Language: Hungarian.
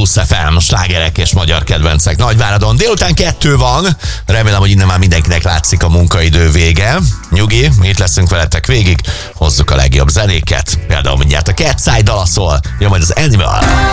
Juice FM, slágerek és magyar kedvencek Nagyváradon. Délután 2 van, remélem, hogy innen már mindenkinek látszik a munkaidő vége. Nyugi, mi itt leszünk veletek végig, hozzuk a legjobb zenéket. Például mindjárt a Cat's Eye dala szól, jön majd az Animal.